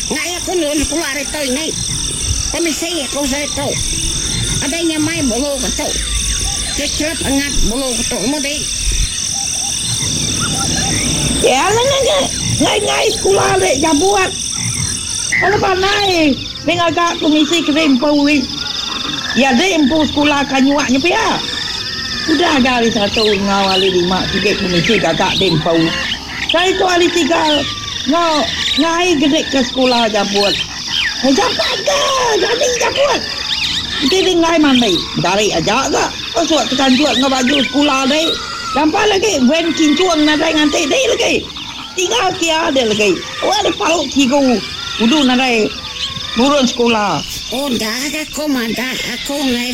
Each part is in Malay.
Ngaya ko noon sekolah rito ini. Pemisai ako sa rito. Adanya may bulu ko to. Kecilap angat bulu ko to. Mudi. Ya lah ngai sekolah dek jabuat. Kalau panai dengan agak komisi kerempau ya rempu sekolah kanyuaknya pia. Sudah kali satu ngawali 5 tiga komisi kakak dempau. Saya tu hari 3 ngai gede ke sekolah jabuat. Jabat ke? Jadi jabuat. Kita ngai mandai. Dari aja ke? Suat tekan juat ngau baju sekolah dek. Nampak lagi wen kincuang nadai ngantai dek lagi. Tinggal kia ada lagi. Wah ada paluk tiga. Udah nadai turun sekolah. Udah aku mandak aku ngai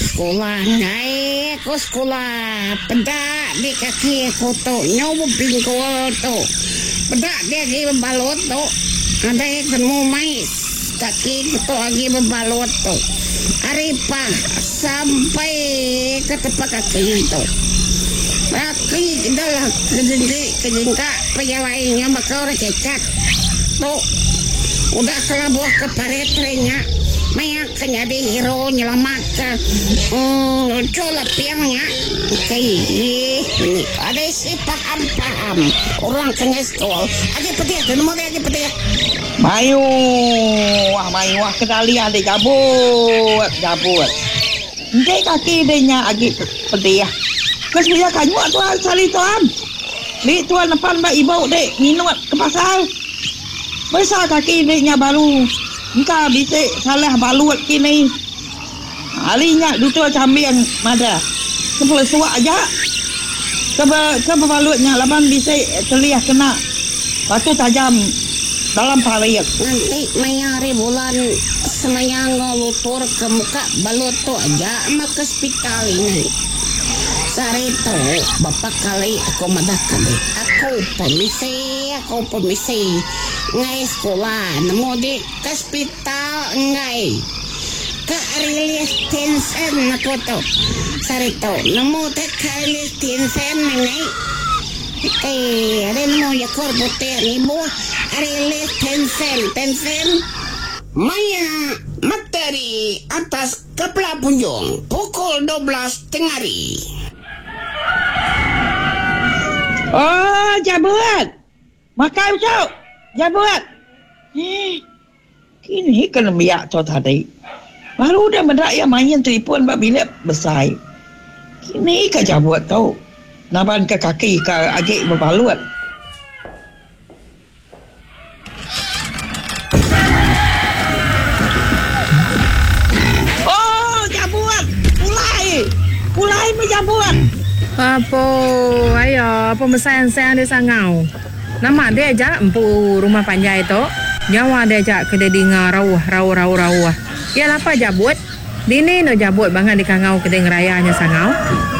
sekolah pedak di kaki aku tu nyoba bingkul tu pedak dia lagi berbalut tu ada yang ketemu mais kaki tu lagi berbalut tu aripah sampai ke tempat kaki tu kaki dah kejengkak pejawainya bakal cecat tu udah kelabuh ke paretrenya mayak jadi hero nyelamatkan cola piangnya ini ada si paham orang kena sekolah aja petik mau aja petik mayu wah kedali ada jabut ini kaki dia agi petik kes punya kanyuak tuan sali tuan li tuan depan mbak ibu dek minum ke pasar besar kaki dia baru engkau bisa salah balut kini halinya dutua cambi yang ada kepala suak aja keba balutnya laban bisa terlihat kena batu tajam dalam pariak nanti mayari bulan semayang ngelutur ke muka balut tu aja sama ke hospital ini sari tu bapak kali aku madah kali aku permisi ngai sekolah nemu di hospital ngai ke rilis tensen aku tu sari tu nemu te rilis tensen ngai ada nemu ya kor putih ni buah rilis tensen maya materi atas kepala punjung pukul 12 tengah hari. Oh jabut makai ucap jabut kini kena biak tu tadi baru dah mendak main telefon bak bilik besar kini ke jabut tau naban ke kaki ke agak berbalut oh jabut pulai menjabut apa ayo pemesan-pesan di sangau nama dia aja empu rumah panjai tu nyawa dia aja ke dia rau ya lapa jabut dini no jabut banget di kangau ke dia ngerayanya sangau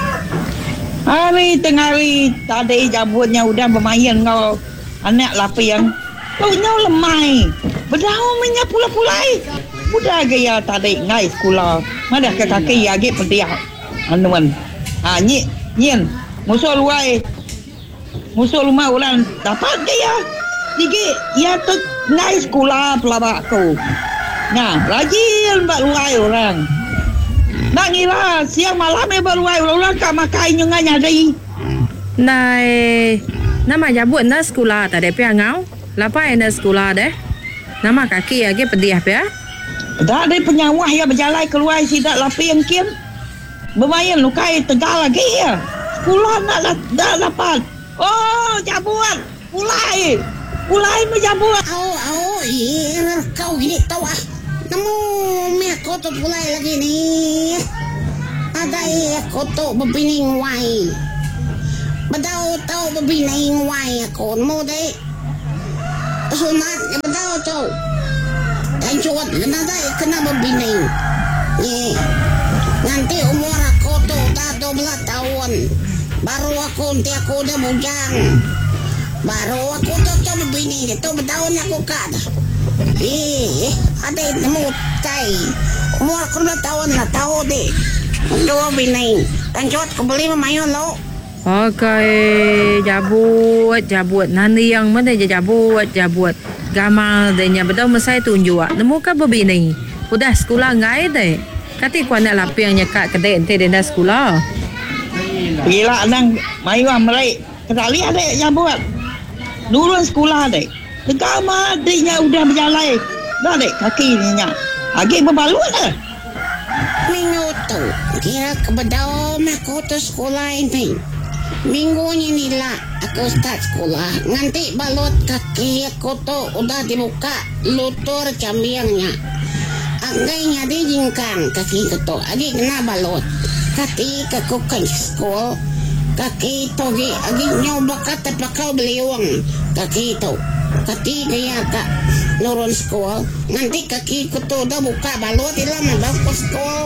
hari tengah hari tadi jabutnya udah bermain kau anak lapiang kau nyau lemai berdaun minyak pula-pulai udah gaya tadi ngai sekolah madah ke kaki agak pediak anuan nyin musuh rumah orang dapat dia tinggi ya tu ngai sekolah pelabak tu nah rajin mbak luai orang nak ngira siang malam berluai orang kat makai nyungai nyadai nai nama jabut na sekolah tadi pia ngau lapa ena sekolah deh nama kaki lagi pedih pia dah ada penyawah yang berjalan keluar sidak lapi yang kian bermain lukai tegal lagi ya sekolah nak dah dapat oh jabut pulai menjabut Kau gini tahu nemu aku tu pulai lagi ni ada aku tu berbining wai bedau tahu berbining wai aku mau deh sunat bedau tu dan cuat kena berbining ni nanti umur aku tu dah 12 tahun baru aku udah bujang baru aku tu berbining itu bertahun aku kat ada nemu tai umur aku 2 tahun lah tahu deh dua bining dan cuat aku beli memayon lo Okay, jabut. Nani yang mana je jabut. Gamal denya betul mesai tunjuk. Nemu ka berbini. Udah sekolah ngai deh. Kati ku anak lapi yang nyekat kedai ente dia dah sekolah. Gila nang mayu amrei. Ketali ada jabut. Nurun sekolah deh. Dekat adiknya udah berjalan. Dah deh kaki ni nya. Agi berbalut dah. Minggu tu kira kebedau aku tu sekolah ini. Minggunya ni lah aku start sekolah. Nganti balut kaki aku tu udah dibuka lutur cambiangnya. Agaknya dijingkang kaki aku tu. Agi kena balut. Kaki aku ke sekolah. Kaki tu agi nyoba kata pakau beli uang. Kaki tu. Kaki kaya kak nurun sekolah. Nanti kaki aku tu udah buka balut. Ilah membawa ke sekolah.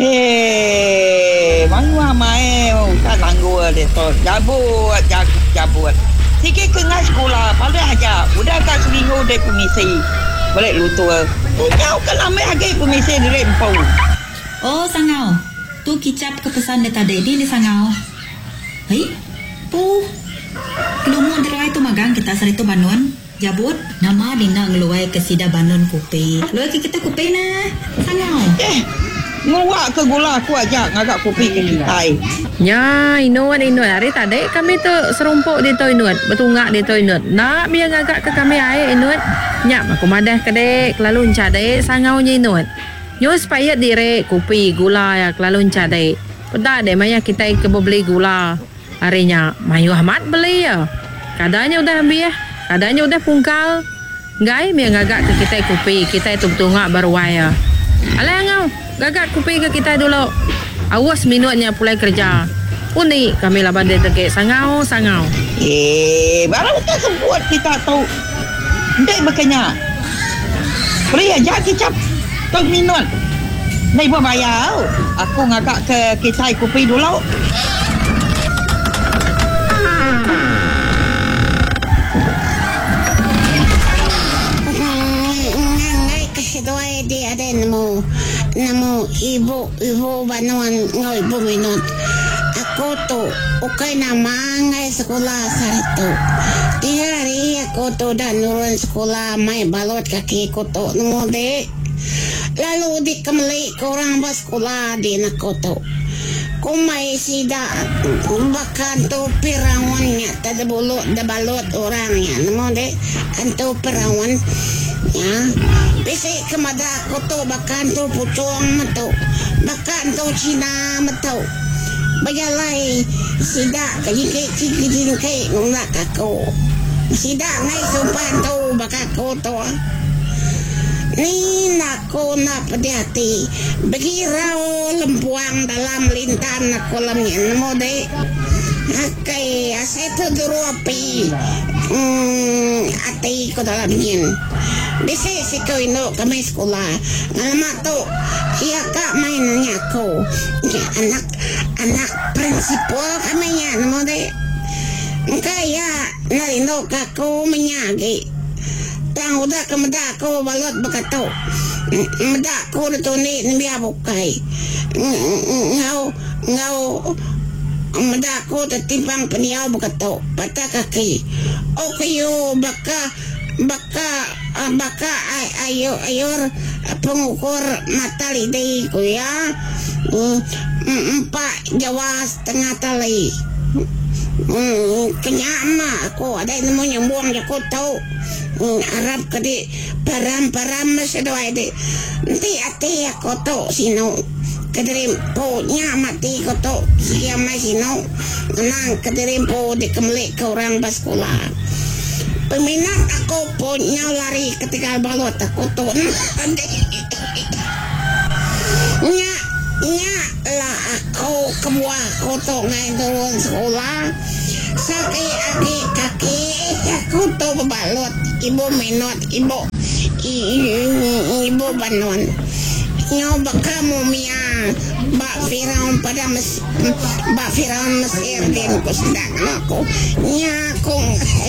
Mangwa mae kan anggur dia tu. Jabut. Sikit kena sekolah pada aja. Udah tak seminggu dia permisi. Balik lutur. Kau kan ambil harga permisi dari empau. Oh, Sangau. Tu kicap kepesan dia tadi di Sangau. Hei, pu. Kelumun teruai tu magang kita sari tu Banun. Jabut, nama dina ngeluai ke sida Banun Kupi. Luai ke kita Kupi na, Sangau. Nguak ke gula aku aja ngagak kopi ke kita. Ya, inuan. Hari tadi kami tu serumpuk di tu inuan. Betungak di tu inuan. Nak biar ngagak ke kami air inuan. Nyap aku madah ke dek. Lalu encadek sangaunya inuan. Nyus payat direk kopi gula ya lalu encadek. Pedak deh maya kita ke beli gula. Harinya Mayu Ahmad beli ya. Kadanya udah ambil ya. Kadanya udah pungkal. Gai biar ngagak ke kita kopi. Kita itu betungak baru waya. Alah ngau. Gagak kopi ke kita dulu. Awas minutnya pulai kerja. Uni kami laban dia tegak sangau. Baru kita sebut kita tahu. Ndek makanya. Beri aja kicap. Tok minut. Nai buat bayar. Aku ngagak ke kita kopi dulu. Doa dia ada namo ibu Banun ngoi ibu minut. Aku tu ukai nama ngai sekolah sarito. 3 hari aku tu dah nurun sekolah mai balot kaki aku tu namo dek. Lalu di kembali korang bas sekolah di aku tu. Kumai sida bahkan tu perawannya tak ada balot orangnya namo dek antu perawan ya. Bisi kemada aku tu bahkan tu pucung tu bahkan tu Cina tu bajalai sida kajik ngulak aku sida ngai sumpan tu bahkan aku tu ni aku nak pedihati bagi rau lempuang dalam lintan aku lamnya namo dek akai asetu duru api ati ko dalamnya. Bisi si ko ino kami sekolah ngalamak tu iya kak mainnya aku ya, anak prinsipal kami nya namo dek kaya nalino kaku menyagi tang udah kemeda aku balot bakato meda aku tu ni biar bukai ngau meda aku tertimbang peniau bakato patah kaki okayo baka ayor pengukur mata lidah ku ya 4 Jawa setengah tali kenyama aku ada namanya buang aku tahu Arab kadi param masih doa de nanti ati aku tahu sino kadirim po nyamati aku tahu siapa sino nang kadirim po di kembali ke orang baskola. Peminat aku punya lari ketika balot aku tuh nya lah aku kebuah aku tuh ngai turun sekolah sakit kaki aku tuh balot ibu minut ibu Banun nyoba kamu mia Mbak Firaun Mesir din ko sedang aku nyakong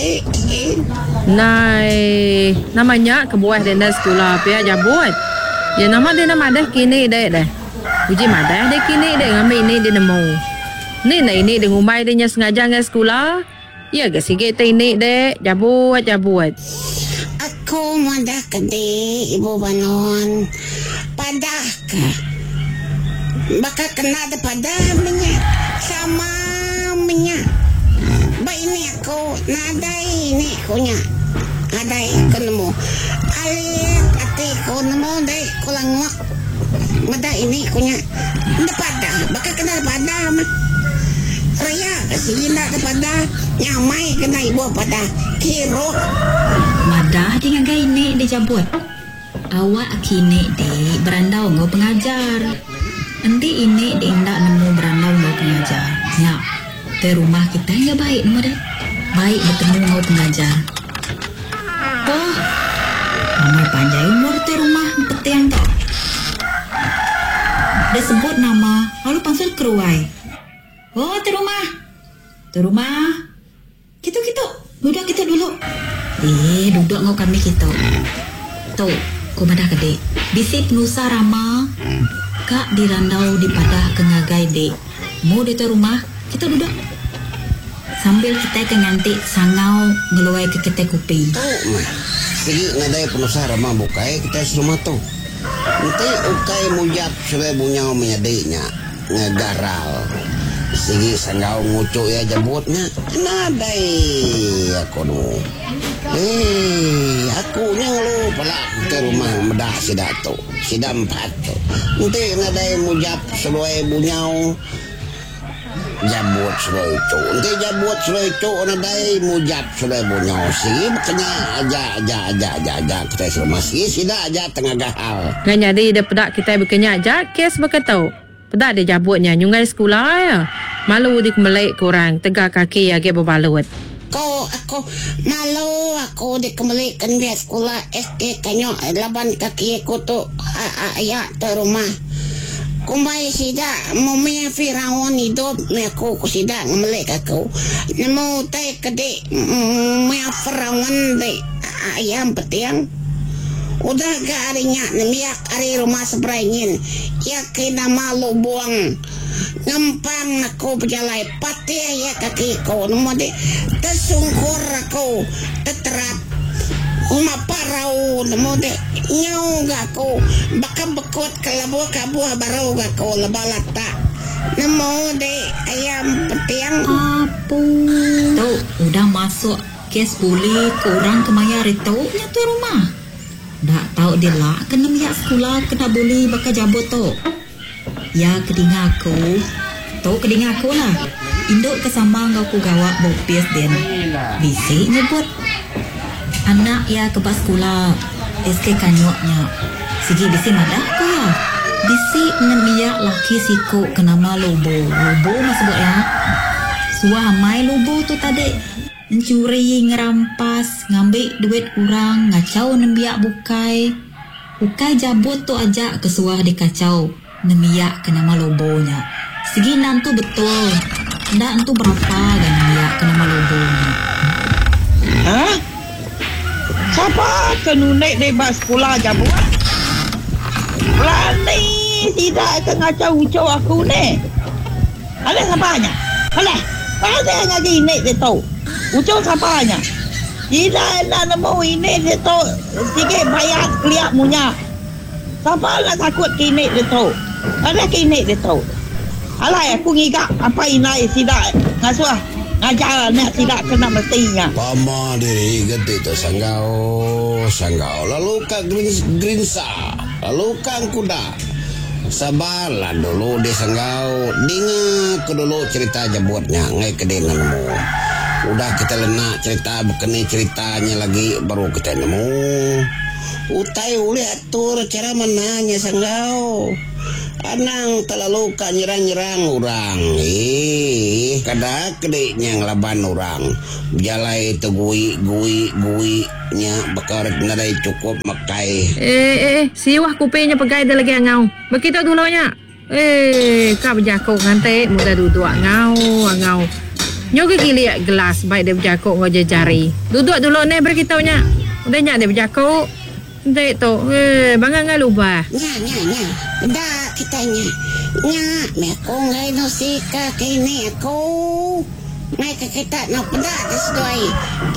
namanya kebuah denda sekolah pia jabut ya nama dia nama dah kini deh uji madah deh kini deh ngambil ini dia nemu Ni nak ini dengan umai dia sengaja dengan sekolah. Ya ke sikit ini dek. Jabut. Aku madah kedi ibu banon. Padah ka. Baka kena ada padah minyak. Sama minyak. Ba ini aku nadai ini kunya. Adai kenemu. Alit ati ko nemu dai kulang wak. Mada ini kunya. Ada padah. Baka kena ada padah mah. Raya kasi na ada padah. Nyamai kena ibu padah. Kiro. Madah dengan gay nek dia jabut. Awak kini di berandau ngau pengajar. Nanti ini dia indak nemu berandau ngau pengajar. Ya, ke rumah kita enggak baik nemu deh. Baik bertemu ngau pengajar. Oh, mama panjai umur di rumah petiang tu. Dia sebut nama, lalu panggil keruai. Oh, di rumah. Gitu. Duduk kita dulu. Duduk ngau kami kita. Tuh, kau madah kedek. Bisi penusa Rama, kak dirandau di padah kengagai dek. Mau di rumah, kita duduk. Sambil kita nganti sangau ngeluai ke kita kopi. Tuh, mah. Sige nadai penusa Rama bukai kita rumah tu. Nanti ukai mujak sudah bunyau menyadiknya ngegaral. Sige sanggau ngucuk ya jabutnya. Nadai aku nu. Aku nyang pala ke rumah medah sida tu. Sida 4 tu. Nanti nadai mujak sudah bunyau jabut sudah itu. Nanti jabut sudah itu nadai mujak sudah bunyau. Sige kena aja kita suruh masih sida aja tengah gahal. Kan jadi dia pedak kita berkenyak aja kes berkatau. Pedak dia jabutnya nyungai sekolah ya. Malu dik melek kurang tegak kaki age berbalut. Aku malu aku dikembalikan dia sekolah SD kanyo laban kaki aku tu ayah tu rumah. Kumbai sida mumia Firaun hidup me aku sida ngemelek aku. Nemu tai kede mumia Firaun de ayam petiang. Udah gak arinya nemiak ari rumah seberangin. Ya kena malu buang. Ngempang aku berjalan pati ya kaki ko nemu de tersungkur aku teterap maparau nemu de nyau aku bakal bekot kalabu kabuah baru aku lebalata nemu de ayam petiang Apa? Tuh, udah masuk kes buli kurang kemaya itu nyatu rumah. Dak tahu dia lah kena miak sekolah kena buli bakal jabut tu. Ya kedinga aku. Tuh kedinga aku lah. Induk kesama ngau ku gawak bopis den. Bisi nyebut. Anak ya ke bas sekolah. SK kanyoknya. Sigi bisi madah ku ya. Bisi nemiak laki siku kenama lobo. Lobo masuk ya. Suamai lobo tu tadi. Mencuri, ngerampas, ngambil duit kurang, ngacau nembiak bukai. Bukai jabut tu aja kesuah dikacau. Nembiak ke nama lobonya. Segi nantu betul. Ndak entu berapa dan nembiak ke nama lobonya. Hah? Siapa kenunek di bas sekolah jabut? Berani tidak ke ngacau ucau aku ni. Ada siapanya? Ada ngaji ni dia tahu. Ucau siapanya? Tidak nak nemu ini dia tahu. Sikit bayar keliak munya. Siapa nak takut kini dia tahu? Ada kini dia tahu. Alai aku ngigak apa inai sidak ngasuh. Ngajar nak sidak kena mestinya. Pama diri gede tu sanggau lalu ka grinsa lalu ka kuda. Sabarlah dulu di sanggau dinga ke dulu cerita jabutnya ngai kedenganmu. Udah kita lenak cerita bekeni ceritanya lagi baru kita nemu. Utai uli atur cara menanya sanggau. Anang terlalu ka nyerang-nyerang orang. Kada kedeknya ngelaban orang. Jalai itu gui nya bakar nadai cukup makai. Siwah kupenya pegai dia lagi ngau. Begitu dulunya. Kau berjakuk nanti mudah duduk ngau. Nyoga gili gelas baik dia berjakuk ngau jari. Duduk dulu ni berkitaunya. Udah nyak dia berjakuk. Dek tu. Bangang lupa. Nya. Benda kita nya. Nya, me aku ngai no sika kini aku. Ngai ke kita no benda desdoi.